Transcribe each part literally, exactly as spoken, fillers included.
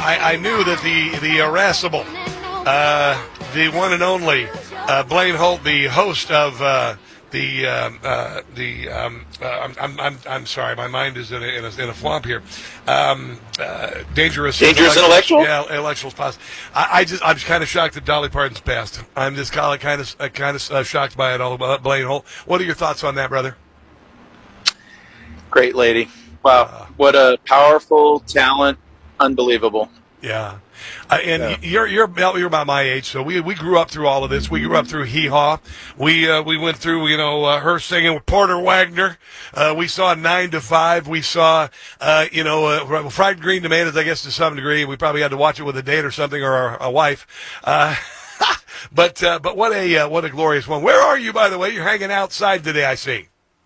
I, I knew that the the irascible, uh, the one and only uh, Blaine Holt, the host of uh, the um, uh, the um, uh, I'm, I'm I'm I'm sorry, my mind is in a in a, in a flop here. Um, uh, dangerous, dangerous intellectual. Yeah, intellectuals. Possible. I, I just I'm just kind of shocked that Dolly Parton's passed. I'm just kind of kind of uh, kind of uh, shocked by it all. Uh, Blaine Holt, what are your thoughts on that, brother? Great lady. Wow, uh, what a powerful talent. Unbelievable. Yeah. Uh, and yeah. you're you're you're about my age, so we we grew up through all of this. We grew up through Hee Haw. We uh, we went through you know uh, her singing with Porter Wagner. Uh, we saw Nine to Five. We saw uh, you know uh, Fried Green Tomatoes. I guess to some degree, we probably had to watch it with a date or something or a, a wife. Uh, but uh, but what a uh, what a glorious one. Where are you, by the way? You're hanging outside today, I see.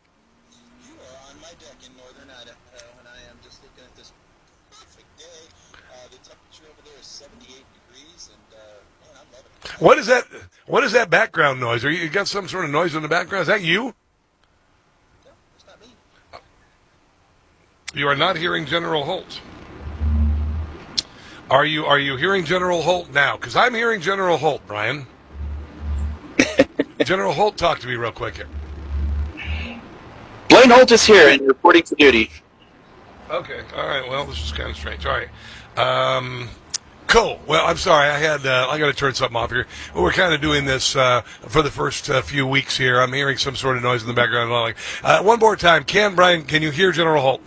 What is that? What is that background noise? Are you, you got some sort of noise in the background? Is that you? No, it's not me. You are not hearing General Holt. Are you? Are you hearing General Holt now? Because I'm hearing General Holt, Brian. General Holt, talk to me real quick here. Blaine Holt is here and reporting to duty. Okay. All right. Well, this is kind of strange. All right. Um, Cool. Well, I'm sorry. I had uh, I got to turn something off here. We're kind of doing this uh, for the first uh, few weeks here. I'm hearing some sort of noise in the background. Like uh, one more time, Ken, Brian, can you hear General Holt?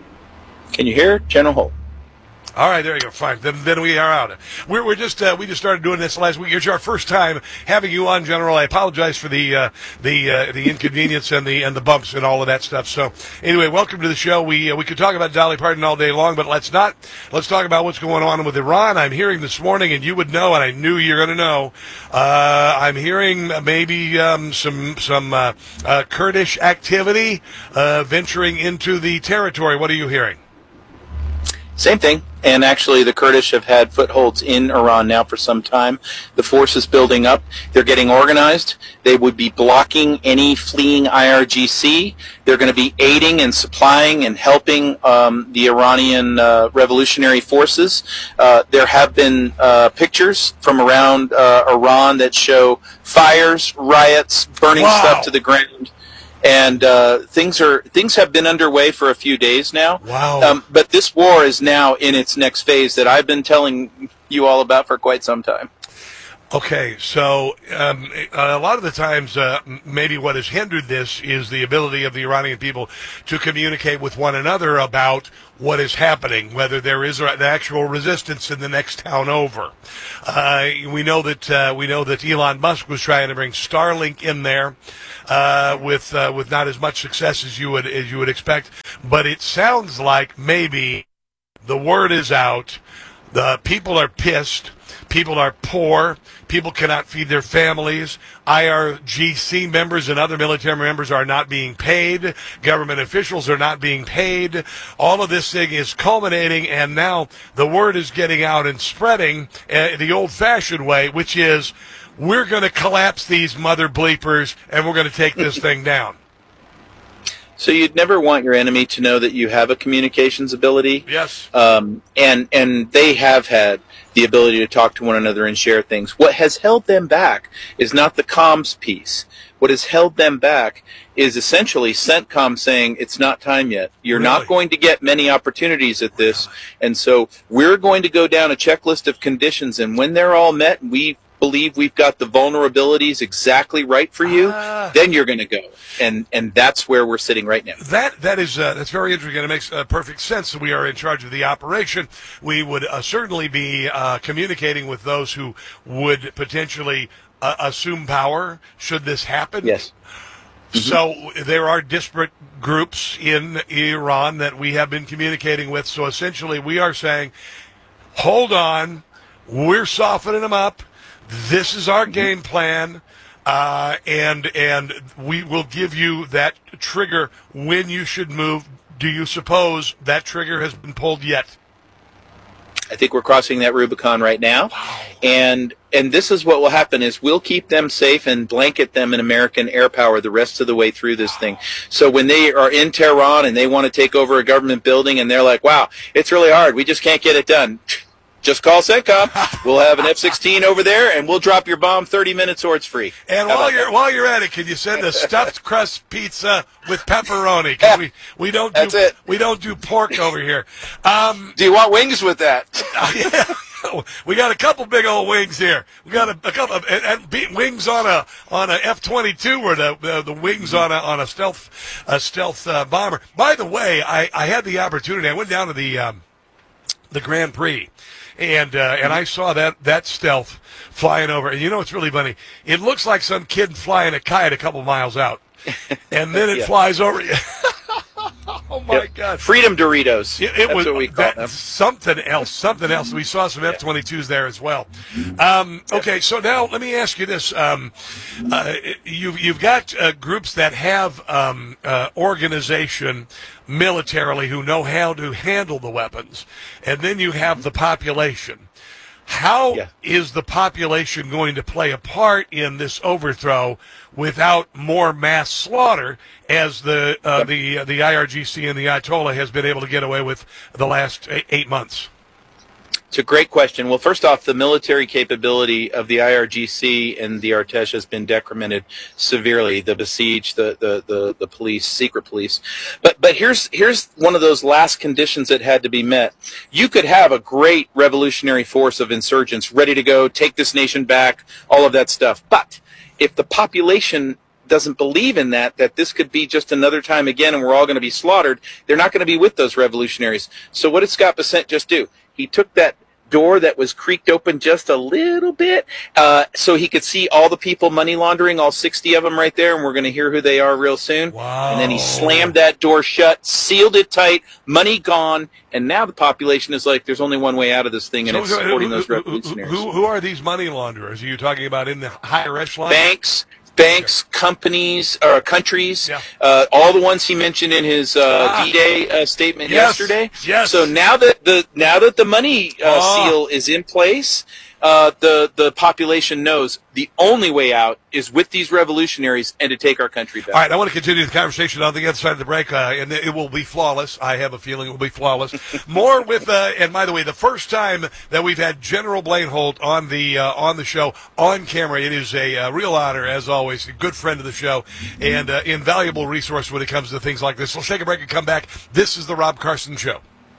Can you hear General Holt? All right, there you go. Fine. Then, then we are out. We're, we're just uh, we just started doing this last week. It's our first time having you on, General. I apologize for the uh, the uh, the inconvenience and the and the bumps and all of that stuff. So anyway, welcome to the show. We uh, we could talk about Dolly Parton all day long, but let's not. Let's talk about what's going on with Iran. I'm hearing this morning, and you would know, and I knew you're going to know. Uh, I'm hearing maybe um, some some uh, uh, Kurdish activity uh, venturing into the territory. What are you hearing? Same thing. And actually, the Kurdish have had footholds in Iran now for some time. The force is building up. They're getting organized. They would be blocking any fleeing I R G C. They're going to be aiding and supplying and helping um, the Iranian uh, revolutionary forces. Uh, there have been uh, pictures from around uh, Iran that show fires, riots, burning wow. stuff to the ground. And uh, things are things have been underway for a few days now. Wow! Um, but this war is now in its next phase that I've been telling you all about for quite some time. Okay, so um, a lot of the times, uh, maybe what has hindered this is the ability of the Iranian people to communicate with one another about what is happening, whether there is an actual resistance in the next town over. Uh, we know that uh, we know that Elon Musk was trying to bring Starlink in there uh, with uh, with not as much success as you would as you would expect, but it sounds like maybe the word is out. The people are pissed. People are poor. People cannot feed their families. I R G C members and other military members are not being paid. Government officials are not being paid. All of this thing is culminating, and now the word is getting out and spreading uh, the old-fashioned way, which is we're going to collapse these mother bleepers, and we're going to take this thing down. So you'd never want your enemy to know that you have a communications ability. Yes. Um, and and they have had the ability to talk to one another and share things. What has held them back is not the comms piece. What has held them back is essentially CENTCOM saying it's not time yet. You're really? not going to get many opportunities at this. And so we're going to go down a checklist of conditions, and when they're all met, we believe we've got the vulnerabilities exactly right for you, uh, then you're going to go. And and that's where we're sitting right now. That That is uh, that's very interesting. It makes uh, perfect sense. We are in charge of the operation. We would uh, certainly be uh, communicating with those who would potentially uh, assume power should this happen. Yes. Mm-hmm. So there are disparate groups in Iran that we have been communicating with. So essentially we are saying, hold on, we're softening them up. This is our game plan, uh, and and we will give you that trigger when you should move. Do you suppose that trigger has been pulled yet? I think we're crossing that Rubicon right now, wow. and and this is what will happen: is we'll keep them safe and blanket them in American air power the rest of the way through this wow. thing. So when they are in Tehran and they want to take over a government building, and they're like, "Wow, it's really hard. We just can't get it done." Just call CENTCOM. We'll have an F sixteen over there, and we'll drop your bomb thirty minutes or it's free. And How while about you're that? while you're at it, can you send a stuffed crust pizza with pepperoni? 'Cause we we don't do That's it. we don't do pork over here. Um, Do you want wings with that? yeah, we got a couple big old wings here. We got a, a couple of and, and be, wings on a on a F twenty-two, or the the, the wings on a on a stealth a stealth uh, bomber. By the way, I, I had the opportunity. I went down to the um, the Grand Prix. And uh, and I saw that, that stealth flying over. And you know what's really funny? It looks like some kid flying a kite a couple miles out. And then it Yeah. flies over you. Oh, my Yep. God. Freedom Doritos. It, it That's was what we call that, them. something else, something else. We saw some F twenty-twos there as well. Um, okay, so now let me ask you this: um, uh, you've you've got uh, groups that have um, uh, organization militarily who know how to handle the weapons, and then you have the population. How Yeah. is the population going to play a part in this overthrow without more mass slaughter, as the uh, the uh, the I R G C and the Ayatollah has been able to get away with the last eight, eight months? It's a great question. Well, first off, the military capability of the I R G C and the Artesh has been decremented severely. The besieged, the, the, the, the police, secret police. But but here's here's one of those last conditions that had to be met. You could have a great revolutionary force of insurgents ready to go, take this nation back, all of that stuff. But if the population doesn't believe in that, that this could be just another time again and we're all going to be slaughtered, they're not going to be with those revolutionaries. So what did Scott Bessent just do? He took that door that was creaked open just a little bit uh, so he could see all the people money laundering, all sixty of them right there, and we're going to hear who they are real soon. Wow. And then he slammed that door shut, sealed it tight, money gone, and now the population is like, there's only one way out of this thing, and So, it's uh, supporting who, those who- revolutionaries. Who, who are these money launderers? Are you talking about in the higher echelon? Banks, banks, companies, or countries, Yeah. uh, all the ones he mentioned in his uh, Ah. D-Day uh, statement Yes, yesterday. yes. So now that the now that the money uh, Ah. seal is in place, uh, the the population knows the only way out is with these revolutionaries and to take our country back. All right, I want to continue the conversation on the other side of the break, uh, and it will be flawless. I have a feeling it will be flawless. More with, uh, and by the way, the first time that we've had General Blaine Holt on the uh, on the show on camera, it is a uh, real honor, as always. A good friend of the show and uh, invaluable resource when it comes to things like this. Let's take a break and come back. This is the Rob Carson Show.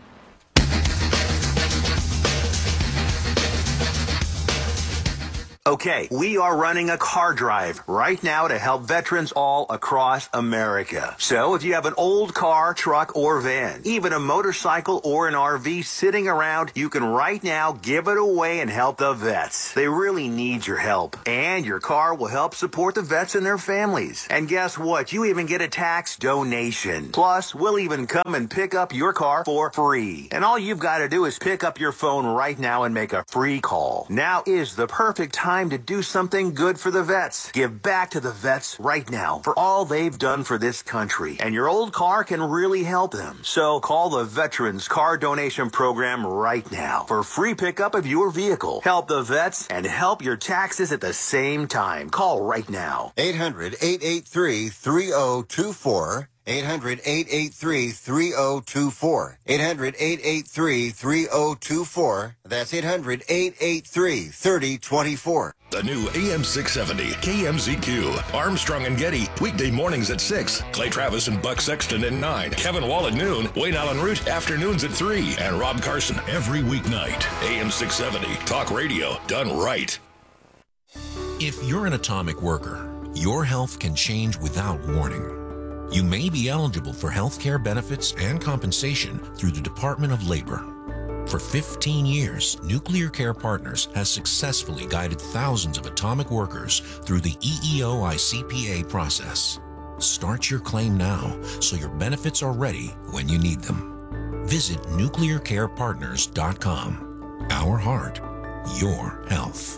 Okay, we are running a car drive right now to help veterans all across America. So if you have an old car, truck, or van, even a motorcycle or an R V sitting around, you can right now give it away and help the vets. They really need your help. And your car will help support the vets and their families. And guess what? You even get a tax donation. Plus, we'll even come and pick up your car for free. And all you've got to do is pick up your phone right now and make a free call. Now is the perfect time to do something good for the vets. Give back to the vets right now for all they've done for this country. And your old car can really help them. So call the Veterans Car Donation Program right now for free pickup of your vehicle. Help the vets and help your taxes at the same time. Call right now. eight hundred, eight eight three, three oh two four. eight hundred, eight eight three, three oh two four. eight hundred, eight eight three, three oh two four. That's eight hundred, eight eight three, three oh two four. The new A M six seventy K M Z Q. Armstrong and Getty, weekday mornings at six. Clay Travis and Buck Sexton at nine. Kevin Wall at noon. Wayne Allen Root, afternoons at three. And Rob Carson every weeknight. A M six seventy. Talk radio done right. If you're an atomic worker, your health can change without warning. You may be eligible for health care benefits and compensation through the Department of Labor. For fifteen years, Nuclear Care Partners has successfully guided thousands of atomic workers through the E E O I C P A process. Start your claim now so your benefits are ready when you need them. Visit nuclear care partners dot com. Our heart, your health.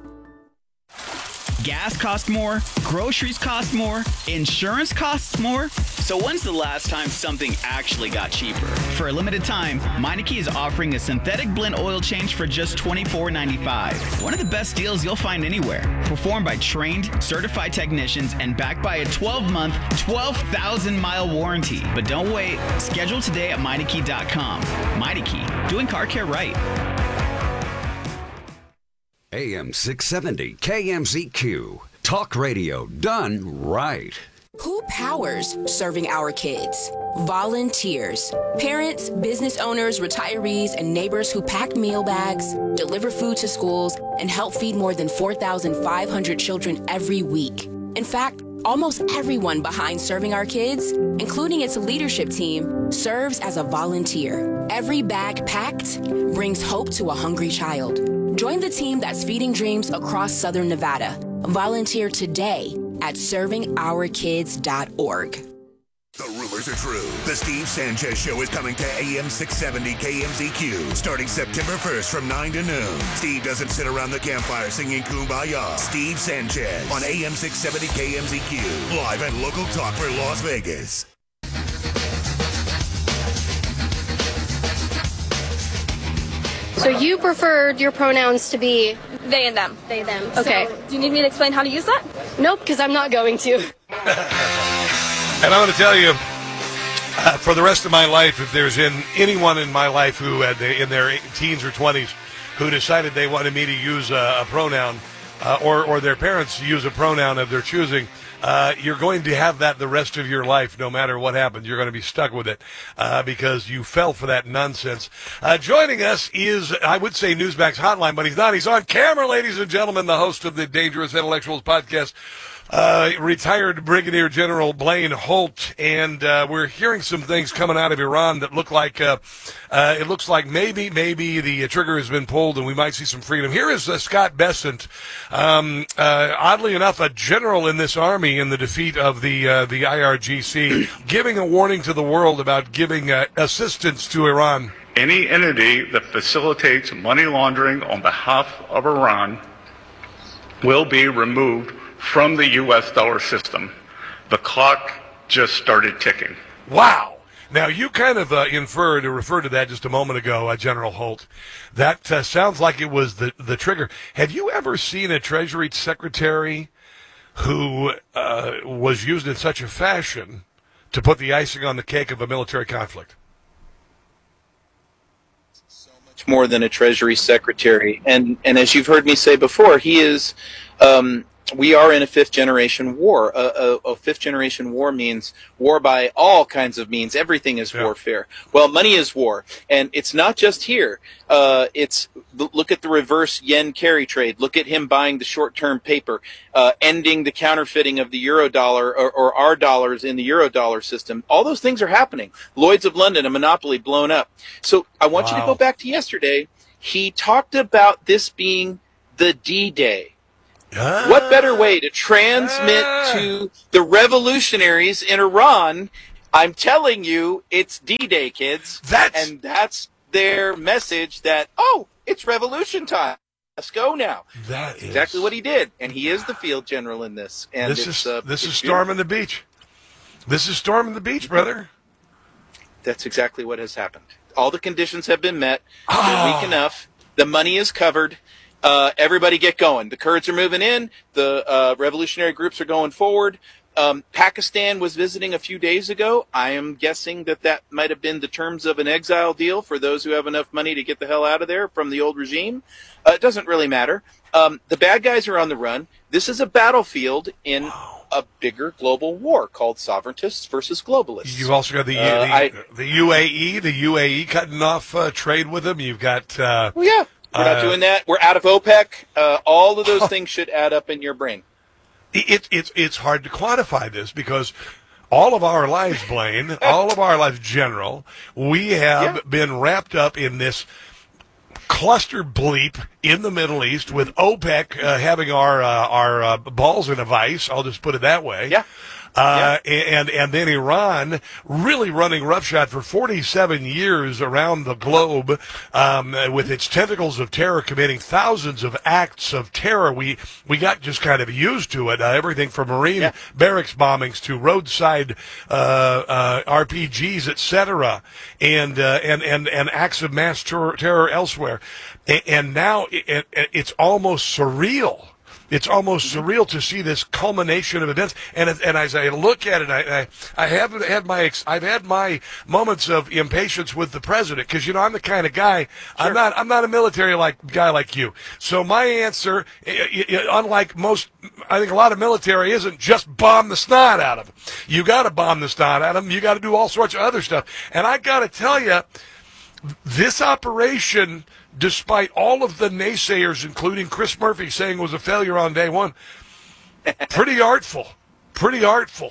Gas costs more, groceries cost more, insurance costs more. So when's the last time something actually got cheaper? For a limited time, Meineke is offering a synthetic blend oil change for just twenty-four ninety-five. One of the best deals you'll find anywhere. Performed by trained, certified technicians and backed by a twelve-month, twelve thousand mile warranty. But don't wait. Schedule today at Meineke dot com. Meineke, doing car care right. A M six seventy K M Z Q. Talk radio done right. Who powers serving our kids? Volunteers. Parents, business owners, retirees, and neighbors who pack meal bags, deliver food to schools, and help feed more than four thousand five hundred children every week. In fact, almost everyone behind Serving Our Kids, including its leadership team, serves as a volunteer. Every bag packed brings hope to a hungry child. Join the team that's feeding dreams across Southern Nevada. Volunteer today at serving our kids dot org. The rumors are true. The Steve Sanchez Show is coming to A M six seventy K M Z Q starting September first from nine to noon. Steve doesn't sit around the campfire singing Kumbaya. Steve Sanchez on A M six seventy K M Z Q. Live and local talk for Las Vegas. So you preferred your pronouns to be they and them. They, them. Okay. So, do you need me to explain how to use that? Nope, because I'm not going to. And I'm going to tell you, uh, for the rest of my life, if there's in anyone in my life who had the, in their teens or twenties who decided they wanted me to use a, a pronoun, uh, or or their parents use a pronoun of their choosing, uh, you're going to have that the rest of your life, no matter what happens. You're going to be stuck with it uh, because you fell for that nonsense. Uh, joining us is, I would say, Newsmax Hotline, but he's not. He's on camera, ladies and gentlemen, the host of the Dangerous Intellectuals podcast. Uh, retired Brigadier General Blaine Holt, and uh, we're hearing some things coming out of Iran that look like uh, uh, it looks like maybe maybe the uh, trigger has been pulled and we might see some freedom. Here is uh, Scott Bessent, um, uh, oddly enough, a general in this army in the defeat of the uh, the I R G C, giving a warning to the world about giving uh, assistance to Iran. Any entity that facilitates money laundering on behalf of Iran will be removed from the U S dollar system. The clock just started ticking. Wow. Now, you kind of uh, inferred or referred to that just a moment ago, uh, General Holt. That uh, sounds like it was the, the trigger. Have you ever seen a Treasury Secretary who uh, was used in such a fashion to put the icing on the cake of a military conflict? Much more than a Treasury Secretary. And, and as you've heard me say before, he is... Um, we are in a fifth-generation war. A, a, a fifth-generation war means war by all kinds of means. Everything is yeah. warfare. Well, money is war, and it's not just here. Uh, it's look at the reverse yen carry trade. Look at him buying the short-term paper, uh, ending the counterfeiting of the euro dollar or, or our dollars in the euro dollar system. All those things are happening. Lloyd's of London, a monopoly blown up. So I want wow. you to go back to yesterday. He talked about this being the D-Day. Ah, what better way to transmit ah. to the revolutionaries in Iran? I'm telling you, it's D-Day, kids. That's... And that's their message that, oh, it's revolution time. Let's go now. That that's is... exactly what he did. And he is the field general in this. And this it's, is, uh, this it's is storming the beach. This is storming the beach, brother. That's exactly what has happened. All the conditions have been met. Oh. They're weak enough. The money is covered. Uh, everybody get going. The Kurds are moving in. The uh, revolutionary groups are going forward. Um, Pakistan was visiting a few days ago. I am guessing that that might have been the terms of an exile deal for those who have enough money to get the hell out of there from the old regime. Uh, it doesn't really matter. Um, the bad guys are on the run. This is a battlefield in a bigger global war called sovereigntists versus globalists. You've also got the, uh, the, I, the U A E, the U A E cutting off uh, trade with them. You've got... Uh, well, yeah. We're not doing that. We're out of OPEC. Uh, all of those things should add up in your brain. It, it, it's hard to quantify this because all of our lives, Blaine, all of our lives, General, we have yeah. been wrapped up in this cluster bleep in the Middle East with OPEC uh, having our uh, our uh, balls in a vice. I'll just put it that way. Yeah. Uh, yeah. and, and then Iran really running roughshod for forty-seven years around the globe, um, with its tentacles of terror committing thousands of acts of terror. We, we got just kind of used to it. Uh, everything from Marine yeah. barracks bombings to roadside, uh, uh, R P Gs, et cetera. And, uh, and, and, and acts of mass ter- terror elsewhere. And, and now it, it, it's almost surreal It's almost surreal to see this culmination of events. And and as I look at it, I I, I have had my ex, I've had my moments of impatience with the president because you know I'm the kind of guy sure. I'm not I'm not a military like guy like you. So my answer, unlike most, I think a lot of military isn't just bomb the snot out of them. You got to bomb the snot out of them. You got to do all sorts of other stuff. And I got to tell you, this operation, despite all of the naysayers, including Chris Murphy saying it was a failure on day one, pretty artful, pretty artful.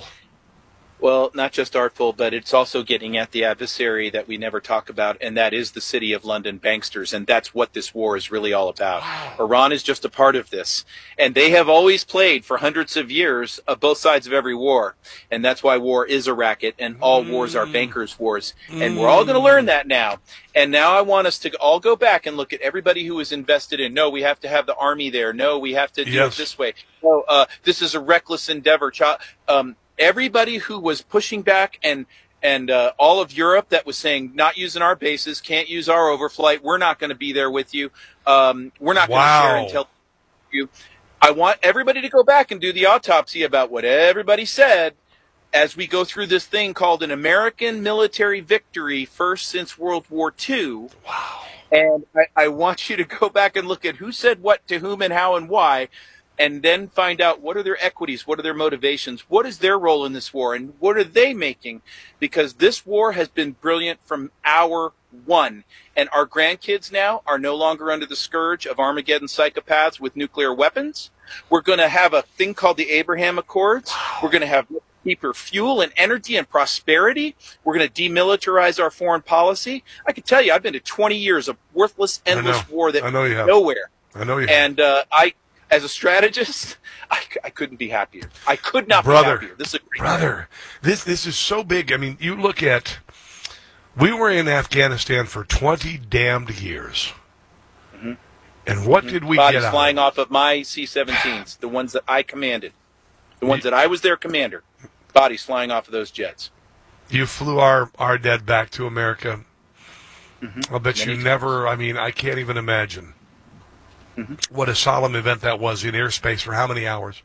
Well, not just artful, but it's also getting at the adversary that we never talk about, and that is the City of London banksters, and that's what this war is really all about. Wow. Iran is just a part of this, and they have always played for hundreds of years of both sides of every war, and that's why war is a racket, and all mm. wars are bankers' wars, mm. and we're all going to learn that now. And now I want us to all go back and look at everybody who was invested in, no, we have to have the army there, no, we have to do yes. it this way, no, uh, this is a reckless endeavor. Um, Everybody who was pushing back and and uh, all of Europe that was saying not using our bases, can't use our overflight, we're not going to be there with you, um, we're not going to wow. share intel you. I want everybody to go back and do the autopsy about what everybody said as we go through this thing called an American military victory, first since World War Two. Wow. And I, I want you to go back and look at who said what to whom and how and why, and then find out what are their equities, what are their motivations, what is their role in this war, and what are they making? Because this war has been brilliant from hour one. And our grandkids now are no longer under the scourge of Armageddon psychopaths with nuclear weapons. We're going to have a thing called the Abraham Accords. We're going to have cheaper fuel and energy and prosperity. We're going to demilitarize our foreign policy. I can tell you, I've been to twenty years of worthless, endless war that I know you have. nowhere. I know you have. And uh, I... As a strategist, I, I couldn't be happier. I could not brother, be happier. This is a great brother. This this is so big. I mean, you look at, we were in Afghanistan for twenty damned years, mm-hmm. and what mm-hmm. did we Bodies get out flying of off of my C seventeens, the ones that I commanded, the ones that I was their commander. Bodies flying off of those jets. You flew our our dead back to America. Mm-hmm. I'll bet Many you times. never. I mean, I can't even imagine. Mm-hmm. What a solemn event that was in airspace for how many hours?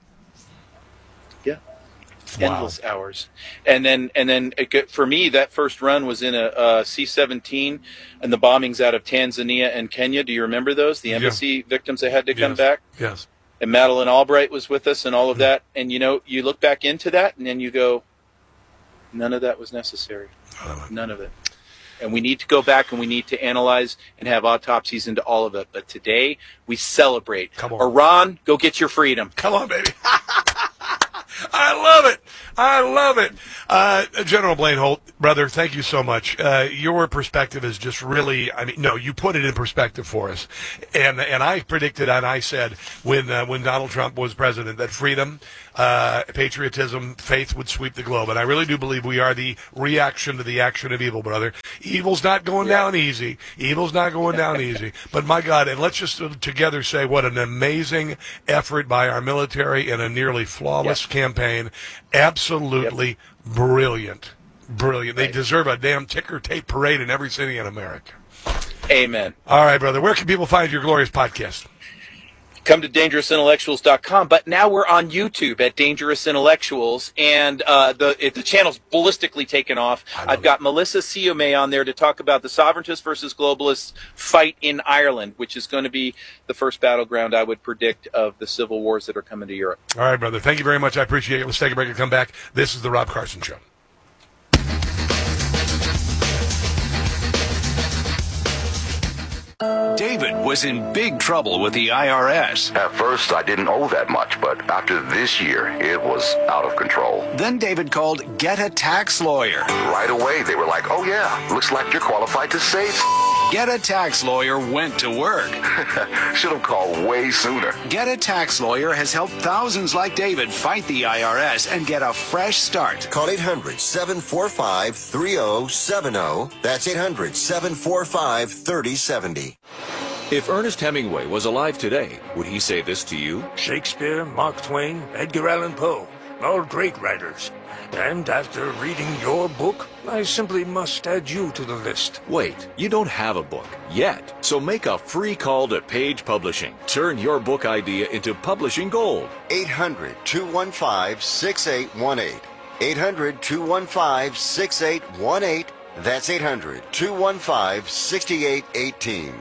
Yeah, wow. endless hours. And then, and then it, for me, that first run was in a, a C seventeen, and the bombings out of Tanzania and Kenya. Do you remember those? The embassy yeah. victims that had to come yes. back. Yes. And Madeleine Albright was with us, and all of that. And you know, you look back into that, and then you go, none of that was necessary. None of it. And we need to go back and we need to analyze and have autopsies into all of it. But today, we celebrate. Come on. Iran, go get your freedom. Come on, baby. I love it. I love it. Uh, General Blaine Holt, brother, thank you so much. Uh, your perspective is just really, I mean, no, you put it in perspective for us. And and I predicted and I said when uh, when Donald Trump was president that freedom, uh, patriotism, faith would sweep the globe. And I really do believe we are the reaction to the action of evil, brother. Evil's not going yeah. down easy. Evil's not going down easy. But my God, and let's just uh, together say what an amazing effort by our military in a nearly flawless yeah. campaign. Absolutely yep. brilliant. Brilliant. They right. deserve a damn ticker tape parade in every city in America. Amen. All right, brother. Where can people find your glorious podcast? Come to dangerous intellectuals dot com, but now we're on YouTube at Dangerous Intellectuals, and uh, the it, the channel's ballistically taken off. I've got it. Melissa Siome on there to talk about the sovereigntists versus globalists fight in Ireland, which is going to be the first battleground, I would predict, of the civil wars that are coming to Europe. All right, brother. Thank you very much. I appreciate it. Let's take a break and come back. This is The Rob Carson Show. David was in big trouble with the I R S. At first, I didn't owe that much, but after this year, it was out of control. Then David called Get a Tax Lawyer. Right away, they were like, oh yeah, looks like you're qualified to save. Get a Tax Lawyer went to work. Should have called way sooner. Get a Tax Lawyer has helped thousands like David fight the I R S and get a fresh start. Call eight hundred, seven four five, three oh seven oh. That's eight hundred, seven four five, three oh seven oh. If Ernest Hemingway was alive today, would he say this to you? Shakespeare, Mark Twain, Edgar Allan Poe, all great writers. And after reading your book, I simply must add you to the list. Wait, you don't have a book yet, so make a free call to Page Publishing. Turn your book idea into publishing gold. eight hundred, two one five, six eight one eight. eight hundred, two one five, six eight one eight. That's eight hundred, two one five, six eight one eight.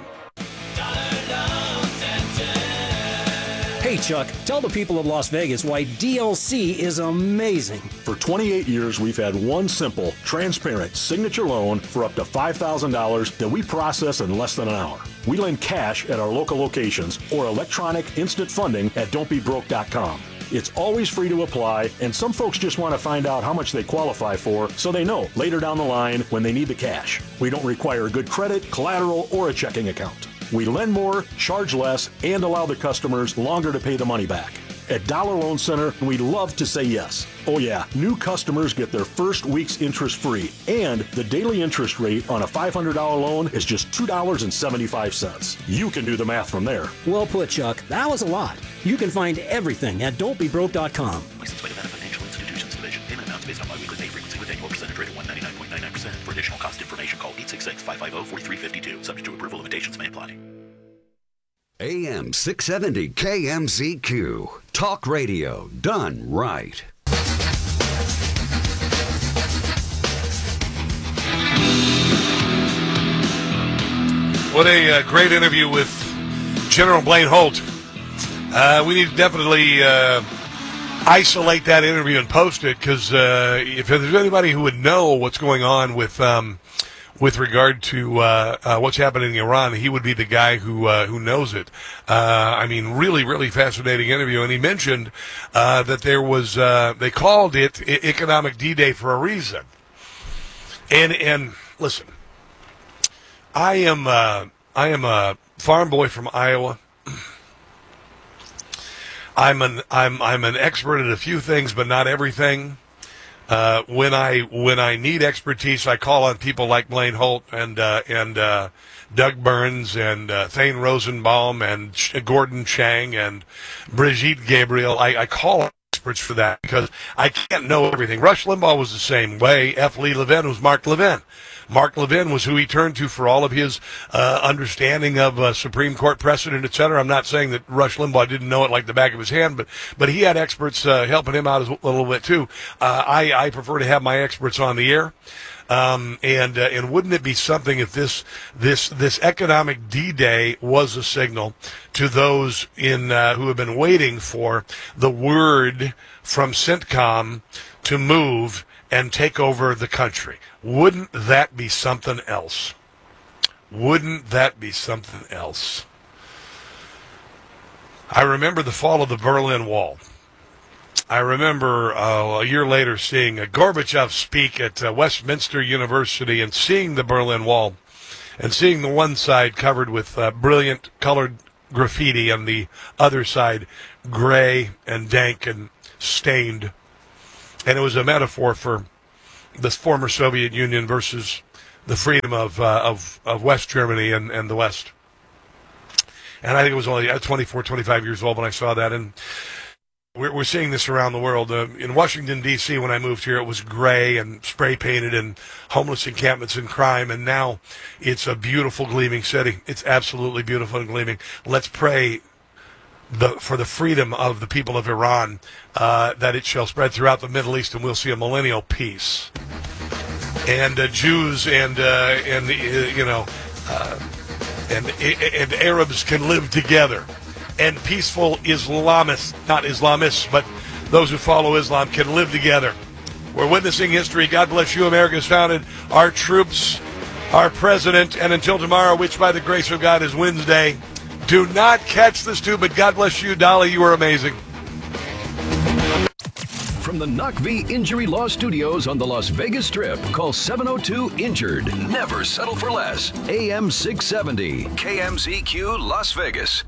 Hey, Chuck, tell the people of Las Vegas why D L C is amazing. For twenty-eight years, we've had one simple, transparent signature loan for up to five thousand dollars that we process in less than an hour. We lend cash at our local locations or electronic instant funding at don't be broke dot com. It's always free to apply, and some folks just want to find out how much they qualify for so they know later down the line when they need the cash. We don't require good credit, collateral, or a checking account. We lend more, charge less, and allow the customers longer to pay the money back. At Dollar Loan Center, we love to say yes. Oh yeah, new customers get their first week's interest free, and the daily interest rate on a five hundred dollars loan is just two dollars and seventy-five cents. You can do the math from there. Well put, Chuck. That was a lot. You can find everything at don't be broke dot com. Licensed by Nevada Financial Institutions Division. Payment amounts based on biweekly pay frequency with annual percentage rate of one ninety-nine point nine nine percent. For additional cost information, call eight six six, five five zero, four three five two. Subject to approval, limitations may apply. A M six seventy K M Z Q. Talk radio done right. What a uh, great interview with General Blaine Holt. Uh, we need to definitely uh, isolate that interview and post it, because uh, if there's anybody who would know what's going on with um, with regard to uh, uh, what's happening in Iran, he would be the guy who uh, who knows it. Uh, I mean, really, really fascinating interview. And he mentioned uh, that there was uh, they called it I- Economic D-Day for a reason. And and listen, I am uh, I am a farm boy from Iowa. I'm an I'm I'm an expert at a few things, but not everything. Uh, when I when I need expertise, I call on people like Blaine Holt and uh, and uh, Doug Burns and uh, Thane Rosenbaum and Ch- Gordon Chang and Brigitte Gabriel. I, I call on experts for that because I can't know everything. Rush Limbaugh was the same way. F. Lee Levin was Mark Levin. Mark Levin was who he turned to for all of his uh, understanding of uh, Supreme Court precedent, et cetera. I'm not saying that Rush Limbaugh didn't know it like the back of his hand, but but he had experts uh, helping him out a little bit too. Uh, I, I prefer to have my experts on the air. Um, and uh, and wouldn't it be something if this this this economic D-Day was a signal to those in uh, who have been waiting for the word from CENTCOM to move and take over the country? Wouldn't that be something else? Wouldn't that be something else? I remember the fall of the Berlin Wall. I remember uh, a year later seeing uh, Gorbachev speak at uh, Westminster University and seeing the Berlin Wall and seeing the one side covered with uh, brilliant colored graffiti and the other side gray and dank and stained. And it was a metaphor for the former Soviet Union versus the freedom of uh, of, of West Germany and, and the West. And I think it was only twenty-four, twenty-five years old when I saw that. And we're, we're seeing this around the world. Uh, in Washington, D C, when I moved here, it was gray and spray painted and homeless encampments and crime. And now it's a beautiful, gleaming city. It's absolutely beautiful and gleaming. Let's pray The, for the freedom of the people of Iran, uh, that it shall spread throughout the Middle East, and we'll see a millennial peace. And uh, Jews and uh, and uh, you know uh, and and Arabs can live together, and peaceful Islamists, not Islamists, but those who follow Islam can live together. We're witnessing history. God bless you. America's founded. Our troops, our president, and until tomorrow, which by the grace of God is Wednesday. Do not catch this too, but God bless you, Dolly. You are amazing. From the Knock V Injury Law Studios on the Las Vegas Strip, call seven oh two injured. Never settle for less. A M six seventy, K M Z Q, Las Vegas.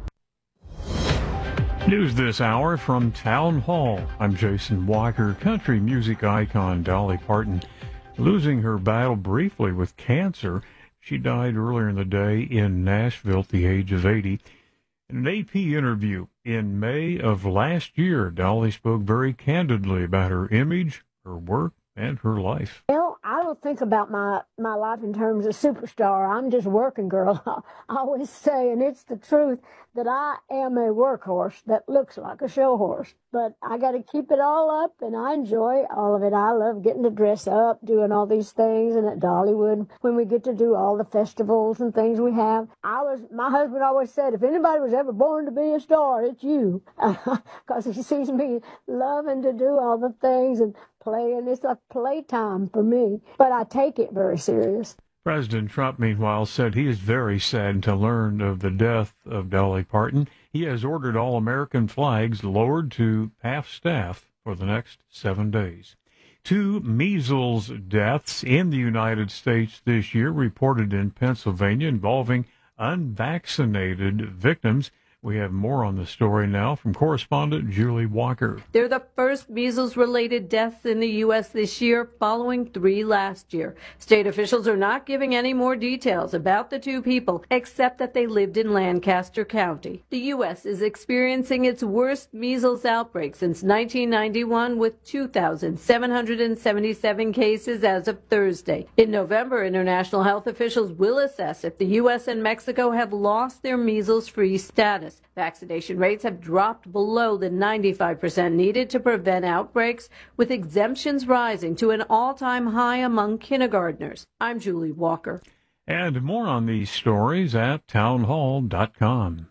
News this hour from Town Hall. I'm Jason Walker. Country music icon Dolly Parton losing her battle briefly with cancer. She died earlier in the day in Nashville at the age of eighty. In an A P interview in May of last year, Dolly spoke very candidly about her image, her work, and her life. Well, I don't think about my, my life in terms of superstar. I'm just a working girl. I always say, and it's the truth, that I am a workhorse that looks like a show horse. But I got to keep it all up, and I enjoy all of it. I love getting to dress up, doing all these things, and at Dollywood, when we get to do all the festivals and things we have. I was, my husband always said, if anybody was ever born to be a star, it's you. Because he sees me loving to do all the things and playing. It's like playtime for me, but I take it very serious. President Trump, meanwhile, said he is very sad to learn of the death of Dolly Parton. He has ordered all American flags lowered to half-staff for the next seven days. Two measles deaths in the United States this year reported in Pennsylvania involving unvaccinated victims. We have more on the story now from correspondent Julie Walker. They're the first measles-related deaths in the U S this year, following three last year. State officials are not giving any more details about the two people, except that they lived in Lancaster County. The U S is experiencing its worst measles outbreak since nineteen ninety-one, with two thousand seven hundred seventy-seven cases as of Thursday. In November, international health officials will assess if the U S and Mexico have lost their measles-free status. Vaccination rates have dropped below the ninety-five percent needed to prevent outbreaks, with exemptions rising to an all-time high among kindergartners. I'm Julie Walker. And more on these stories at townhall dot com.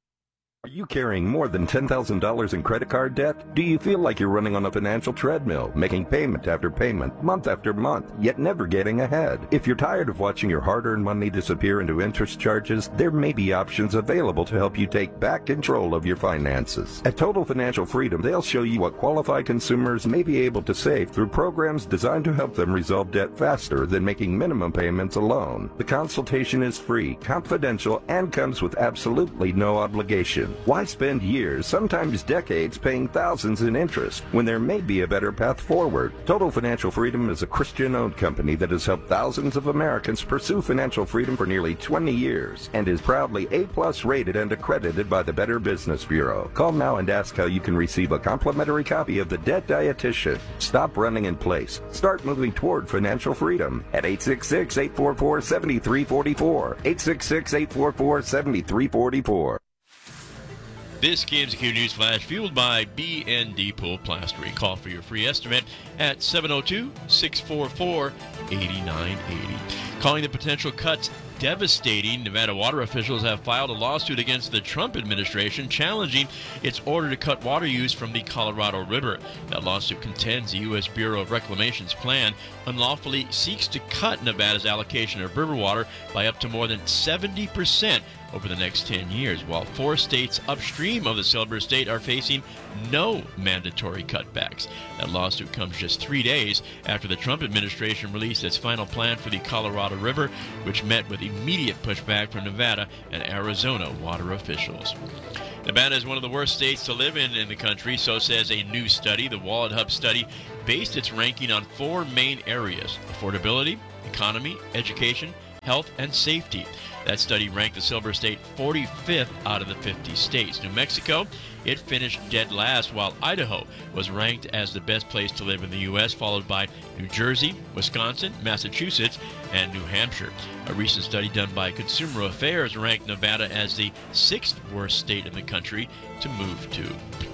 Are you carrying more than ten thousand dollars in credit card debt? Do you feel like you're running on a financial treadmill, making payment after payment, month after month, yet never getting ahead? If you're tired of watching your hard-earned money disappear into interest charges, there may be options available to help you take back control of your finances. At Total Financial Freedom, they'll show you what qualified consumers may be able to save through programs designed to help them resolve debt faster than making minimum payments alone. The consultation is free, confidential, and comes with absolutely no obligation. Why spend years, sometimes decades, paying thousands in interest when there may be a better path forward? Total Financial Freedom is a Christian-owned company that has helped thousands of Americans pursue financial freedom for nearly twenty years and is proudly A-plus rated and accredited by the Better Business Bureau. Call now and ask how you can receive a complimentary copy of The Debt Dietitian. Stop running in place. Start moving toward financial freedom at eight six six, eight four four, seven three four four, eight six six, eight four four, seven three four four. This K M Z Q News Flash, fueled by B and D Pool Plastering. Call for your free estimate at seven oh two, six four four, eight nine eight oh. Calling the potential cuts devastating, Nevada water officials have filed a lawsuit against the Trump administration challenging its order to cut water use from the Colorado River. That lawsuit contends the U S Bureau of Reclamation's plan unlawfully seeks to cut Nevada's allocation of river water by up to more than seventy percent over the next ten years, while four states upstream of the Silver State are facing no mandatory cutbacks. That lawsuit comes just three days after the Trump administration released its final plan for the Colorado River, which met with immediate pushback from Nevada and Arizona water officials. Nevada is one of the worst states to live in in the country, so says a new study. The Wallet Hub study based its ranking on four main areas: affordability, economy, education, health, and safety. That study ranked the Silver State forty-fifth out of the fifty states. New Mexico, it finished dead last, while Idaho was ranked as the best place to live in the U S, followed by New Jersey, Wisconsin, Massachusetts, and New Hampshire. A recent study done by Consumer Affairs ranked Nevada as the sixth worst state in the country to move to.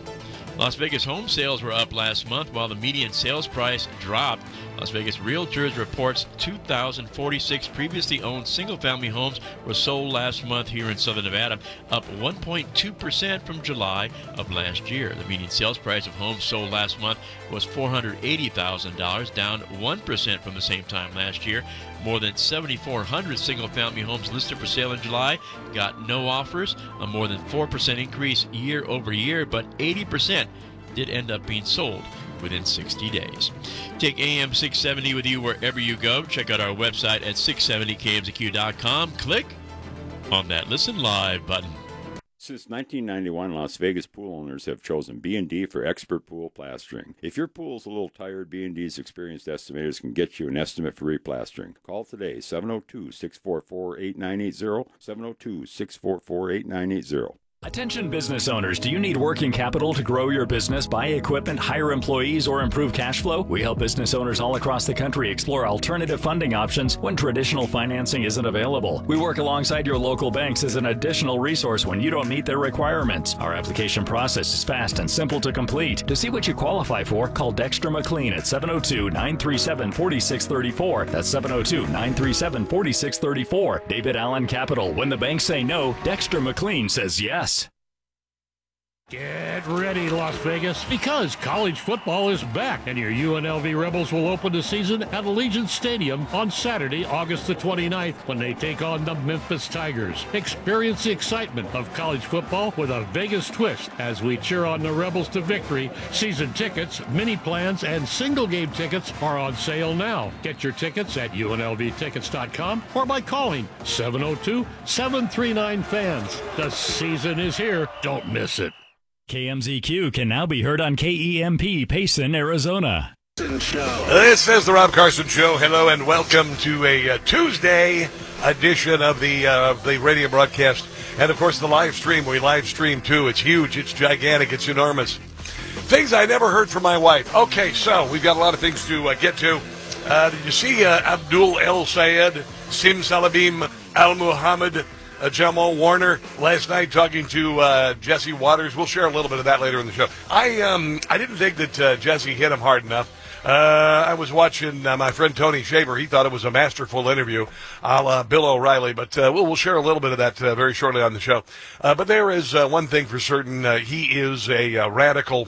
Las Vegas home sales were up last month while the median sales price dropped. Las Vegas Realtors reports two thousand forty-six previously owned single-family homes were sold last month here in Southern Nevada, up one point two percent from July of last year. The median sales price of homes sold last month was four hundred eighty thousand dollars, down one percent from the same time last year. More than seven thousand four hundred single-family homes listed for sale in July got no offers, a more than four percent increase year over year, but eighty percent did end up being sold within sixty days. Take A M six seventy with you wherever you go. Check out our website at six seventy K M Z Q dot com. Click on that Listen Live button. Since nineteen ninety-one, Las Vegas pool owners have chosen B and D for expert pool plastering. If your pool's a little tired, B and D's experienced estimators can get you an estimate for replastering. Call today, seven oh two, six four four, eight nine eight zero, seven oh two, six four four, eight nine eight zero. Attention business owners, do you need working capital to grow your business, buy equipment, hire employees, or improve cash flow? We help business owners all across the country explore alternative funding options when traditional financing isn't available. We work alongside your local banks as an additional resource when you don't meet their requirements. Our application process is fast and simple to complete. To see what you qualify for, call Dexter McLean at seven oh two, nine three seven, four six three four. That's seven oh two, nine three seven, four six three four. David Allen Capital. When the banks say no, Dexter McLean says yes. Get ready, Las Vegas, because college football is back, and your U N L V Rebels will open the season at Allegiant Stadium on Saturday, August the twenty-ninth, when they take on the Memphis Tigers. Experience the excitement of college football with a Vegas twist as we cheer on the Rebels to victory. Season tickets, mini plans, and single game tickets are on sale now. Get your tickets at U N L V tickets dot com or by calling seven oh two, seven three nine, fans. The season is here. Don't miss it. K M Z Q can now be heard on K E M P, Payson, Arizona. This is the Rob Carson Show. Hello and welcome to a uh, Tuesday edition of the uh, the radio broadcast. And, of course, the live stream. We live stream, too. It's huge. It's gigantic. It's enormous. Things I never heard from my wife. Okay, so we've got a lot of things to uh, get to. Uh, did you see uh, Abdul El Sayed, Sim Salabim Al Muhammad, Uh, Jamal Warner last night talking to uh, Jesse Waters? We'll share a little bit of that later in the show. I um I didn't think that uh, Jesse hit him hard enough. Uh, I was watching uh, my friend Tony Shaver. He thought it was a masterful interview, a la Bill O'Reilly. But uh, we'll, we'll share a little bit of that uh, very shortly on the show. Uh, but there is uh, one thing for certain. Uh, he is a uh, radical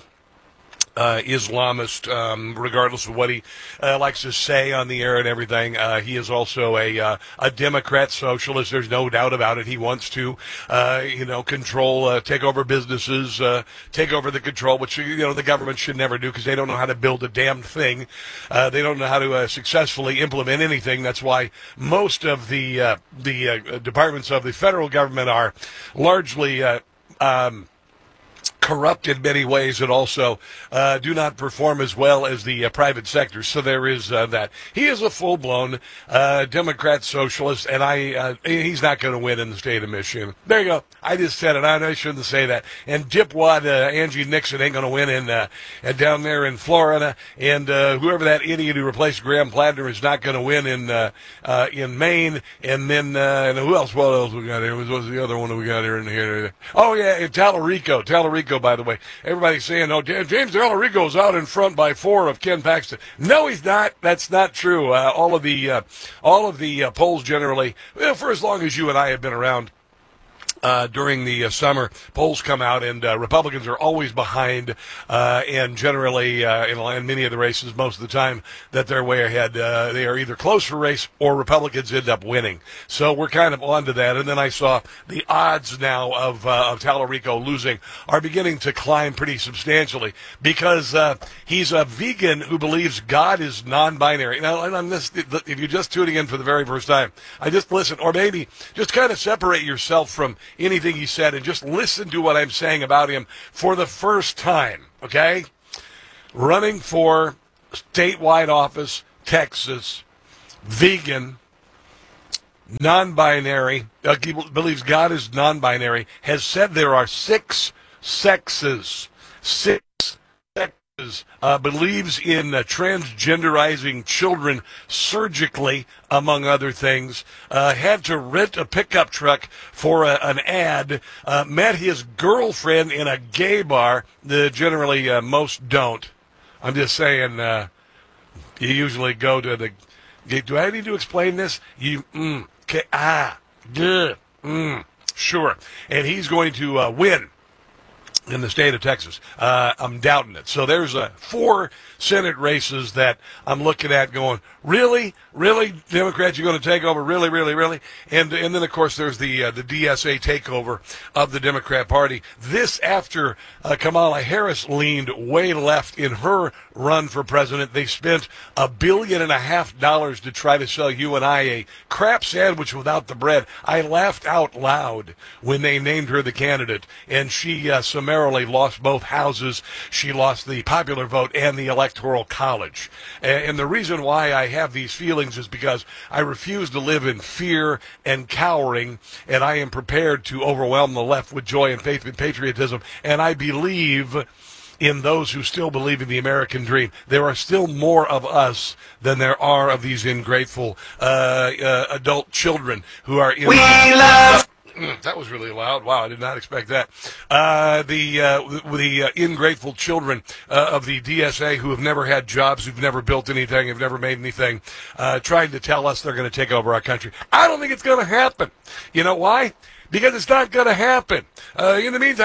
Uh, Islamist, um, regardless of what he uh, likes to say on the air and everything. Uh, he is also a uh, a Democrat socialist. There's no doubt about it. He wants to, uh, you know, control, uh, take over businesses, uh, take over the control, which, you know, the government should never do because they don't know how to build a damn thing. Uh, they don't know how to uh, successfully implement anything. That's why most of the uh, the uh, departments of the federal government are largely uh, um, corrupt in many ways, and also uh, do not perform as well as the uh, private sector. So there is uh, that. He is a full-blown uh, Democrat socialist, and I uh, he's not going to win in the state of Michigan. There you go. I just said it. I, I shouldn't say that. And dipwad uh, Angie Nixon ain't going to win in uh, down there in Florida, and uh, whoever that idiot who replaced Graham Plattner is not going to win in uh, uh, in Maine. And then uh, and who else? What else we got here? What was the other one that we got here in here? Oh yeah, in Tallarico. Tallarico. By the way, everybody's saying, "Oh, James Tallarico's out in front by four of Ken Paxton." No, he's not. That's not true. Uh, all of the uh, all of the uh, polls generally, well, for as long as you and I have been around. Uh, during the uh, summer, polls come out, and uh, Republicans are always behind, uh, and generally, uh, in, in many of the races, most of the time, that they're way ahead. Uh, they are either close for race or Republicans end up winning. So we're kind of on to that. And then I saw the odds now of, uh, of Tallarico losing are beginning to climb pretty substantially because uh, he's a vegan who believes God is non-binary. Now, and on this, if you're just tuning in for the very first time, I just listen, or maybe just kind of separate yourself from anything he said and just listen to what I'm saying about him for the first time, okay? Running for statewide office, Texas, vegan, non-binary, uh, he believes God is non-binary, has said there are six sexes, six sexes, uh, believes in uh, transgenderizing children surgically, among other things, uh, had to rent a pickup truck for a, an ad, uh, met his girlfriend in a gay bar. The generally uh, most don't. I'm just saying, uh, you usually go to the, do I need to explain this? You, mm, okay, ah, duh, mm, sure. And he's going to uh, win in the state of Texas. Uh, I'm doubting it. So there's uh, four Senate races that I'm looking at going, really? Really? Democrats, you're going to take over? Really, really, really? And and then, of course, there's the uh, the D S A takeover of the Democrat Party. This after uh, Kamala Harris leaned way left in her run for president. They spent a billion and a half dollars to try to sell you and I a crap sandwich without the bread. I laughed out loud when they named her the candidate, and she uh, summarily summarily lost both houses. She lost the popular vote and the electoral college. And the reason why I have these feelings is because I refuse to live in fear and cowering, and I am prepared to overwhelm the left with joy and faith and patriotism. And I believe in those who still believe in the American dream. There are still more of us than there are of these ungrateful uh, uh, adult children who are in. We love. That was really loud. Wow, I did not expect that. Uh, the uh, the uh, ingrateful children uh, of the D S A who have never had jobs, who've never built anything, have never made anything, uh, trying to tell us they're going to take over our country. I don't think it's going to happen. You know why? Because it's not going to happen. Uh, in the meantime,